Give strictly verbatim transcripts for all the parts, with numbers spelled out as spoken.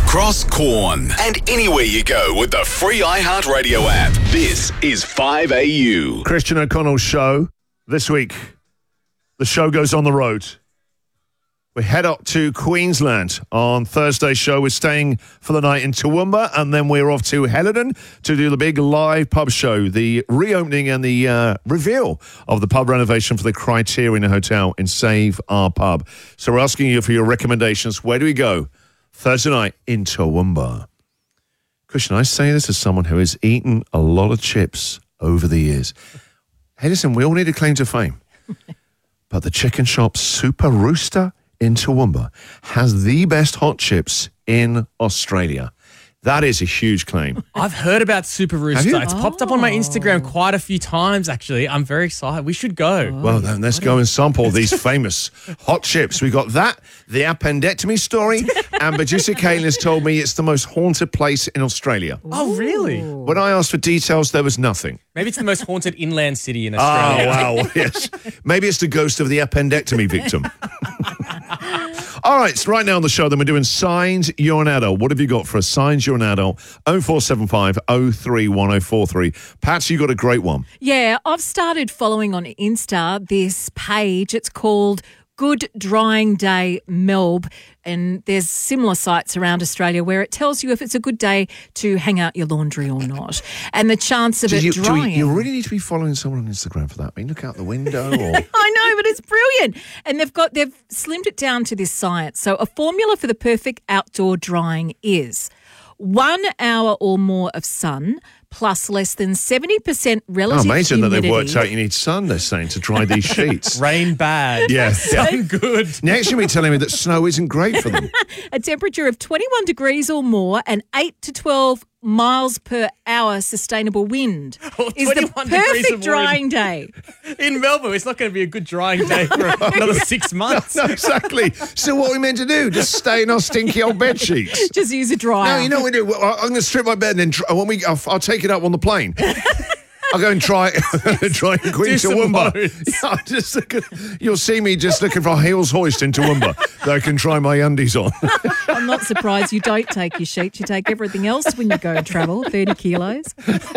across Corn and anywhere you go with the free iHeartRadio app. This is five A U. Christian O'Connell's show this week. The show goes on the road. We head up to Queensland on Thursday's show. We're staying for the night in Toowoomba, and then we're off to Helidon to do the big live pub show, the reopening and the uh, reveal of the pub renovation for the Criterion Hotel in Save Our Pub. So we're asking you for your recommendations. Where do we go Thursday night in Toowoomba? Christian, I say this as someone who has eaten a lot of chips over the years. Hey, listen, we all need a claim to fame. But the chicken shop Super Rooster in Toowoomba has the best hot chips in Australia. That is a huge claim. I've heard about Super Rooster. It's oh. popped up on my Instagram quite a few times, actually. I'm very excited. We should go. Oh. Well, then let's go and sample these famous hot chips. We got that, the appendectomy story, and producer Caitlin has told me it's the most haunted place in Australia. Oh, really? When I asked for details, there was nothing. Maybe it's the most haunted inland city in Australia. Oh, wow, yes. Maybe it's the ghost of the appendectomy victim. All right, so right now on the show, then we're doing Signs You're an Adult. What have you got for us? Signs You're an Adult, oh four seven five, oh three one oh four three. Pat, you got a great one. Yeah, I've started following on Insta this page. It's called Good Drying Day Melb, and there's similar sites around Australia where it tells you if it's a good day to hang out your laundry or not, and the chance of do it you, drying. Do you, you really need to be following someone on Instagram for that. I mean, look out the window. Or... I know, but it's brilliant, and they've got they've slimmed it down to this science. So, a formula for the perfect outdoor drying is one hour or more of sun plus less than seventy percent relative humidity. Oh, amazing humidity. that they've worked out you need sun, they're saying, to dry these sheets. Rain bad. Yeah. Sun good. Next you'll be telling me that snow isn't great for them. A temperature of twenty-one degrees or more and eight to twelve miles per hour sustainable wind oh, is the perfect drying day. In Melbourne, it's not going to be a good drying day for another six months. No, no, exactly. So what are we meant to do? Just stay in our stinky old bed sheets? Just use a dryer. No, you know what we do? I'm going to strip my bed and then try, when we, I'll, I'll take it up on the plane. I'll go and try try in Queen Toowoomba. Yeah, just look at, you'll see me just looking for a heels hoist in Toowoomba that I can try my undies on. I'm not surprised you don't take your sheets. You take everything else when you go and travel, thirty kilos.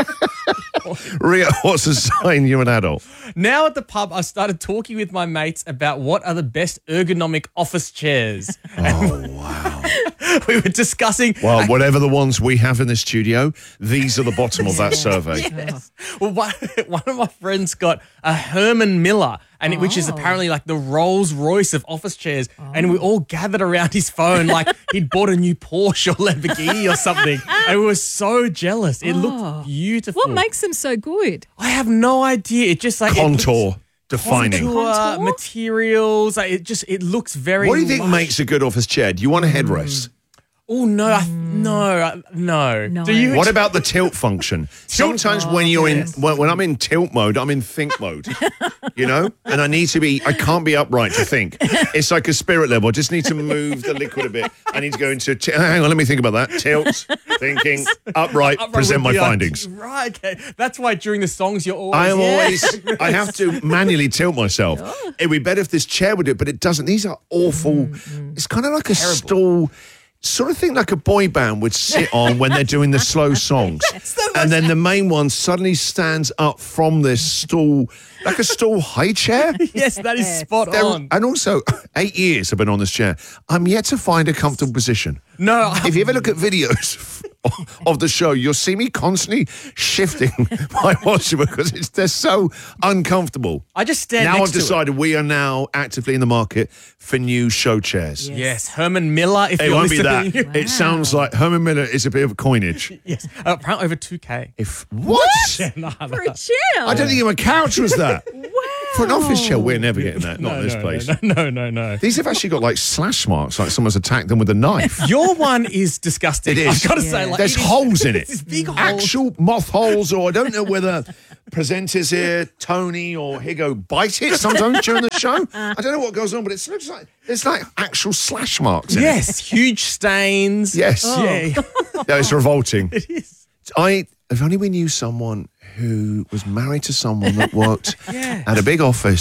Ria, what's a sign you're an adult? Now at the pub, I started talking with my mates about what are the best ergonomic office chairs. Oh, wow. We were discussing... Well, whatever the ones we have in the studio, these are the bottom of that survey. Yes. Well, one, one of my friends got a Herman Miller, and it, which is apparently like the Rolls Royce of office chairs, oh. and we all gathered around his phone like he'd bought a new Porsche or Lamborghini or something, and we were so jealous. It oh. looked beautiful. What makes them so good? I have no idea. It just like... Contour. Defining. Contour, materials. Like, it just, it looks very... What do you think lush. makes a good office chair? Do you want a headrest? Oh, no, I, no, no, no. Do you? What about the tilt function? Sometimes oh, when you're yes. in, when, when I'm in tilt mode, I'm in think mode, you know? And I need to be, I can't be upright to think. It's like a spirit level. I just need to move the liquid a bit. I need to go into, t- hang on, let me think about that. Tilt, thinking, upright, upright present my findings. Idea. Right, okay. That's why during the songs you're always... I am yeah. always, I have to manually tilt myself. Oh. It'd be better if this chair would do it, but it doesn't. These are awful. Mm-hmm. It's kind of like a Terrible. stool... Sort of thing like a boy band would sit on when they're doing the slow songs. The and then the main one suddenly stands up from this stool, like a stool high chair. Yes, that is spot They're, on. And also, eight years I've been on this chair. I'm yet to find a comfortable position. No. If you ever look at videos of the show, you'll see me constantly shifting my posture because it's, they're so uncomfortable. I just stand Now next I've to decided it. we are now actively in the market for new show chairs. Yes, yes. Herman Miller. If it you're won't be that. Wow. It sounds like Herman Miller is a bit of coinage. Yes, uh, apparently over two K. If what? what? no, no. For a chair? I don't think even a couch was that. Wow. For an office chair, we're never getting that. Not no, in this no, place. No, no, no, no. These have actually got like slash marks, like someone's attacked them with a knife. Your one is disgusting. It is. I've got to Yeah. say, like, there's it holes in it. There's big holes. Actual moth holes, or I don't know whether presenters here, Tony or Higo, bite it sometimes during the show. I don't know what goes on, but it looks like there's like actual slash marks in yes, it. huge stains. Yes. Oh. Yeah. No, it's revolting. It is. I, if only we knew someone who was married to someone that worked yeah. at a big office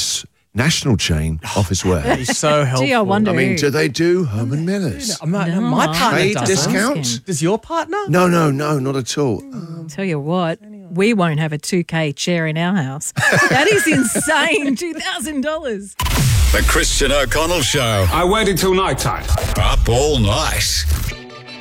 national chain office wear. He's so helpful. Gee, I wonder. I mean, who. do they do Herman Miller's? I'm not- No. My partner Paid doesn't. discounts? Does your partner? No, no, no, not at all. Tell you what, we won't have a two K chair in our house. That is insane. two thousand dollars. The Christian O'Connell Show. I waited till night time. Up all night.